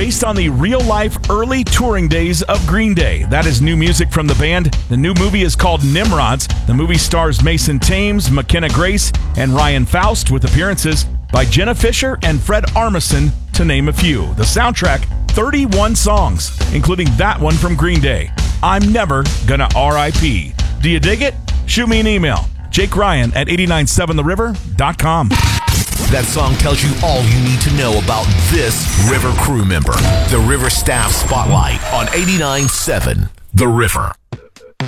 based on the real-life early touring days of Green Day. That is new music from the band. The new movie is called Nimrods. The movie stars Mason Thames, McKenna Grace, and Ryan Faust, with appearances by Jenna Fischer and Fred Armisen, to name a few. The soundtrack, 31 songs, including that one from Green Day, I'm Never Gonna R.I.P. Do you dig it? Shoot me an email, jakeryan@897theriver.com. That song tells you all you need to know about this River crew member. The River Staff Spotlight on 89.7 The River.